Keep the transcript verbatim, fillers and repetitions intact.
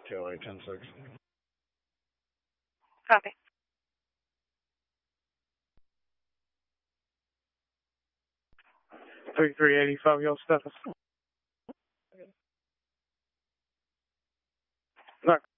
T L A ten six. Copy. three three eighty-five, your status.